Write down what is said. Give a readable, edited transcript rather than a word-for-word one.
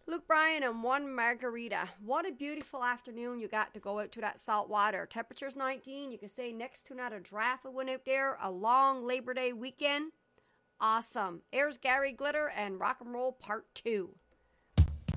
Luke Bryan and one margarita. What a beautiful afternoon you got to go out to that salt water. Temperature's 19. You can say next to not a draft went out there. A long Labor Day weekend. Awesome. Here's Gary Glitter and Rock and Roll Part 2.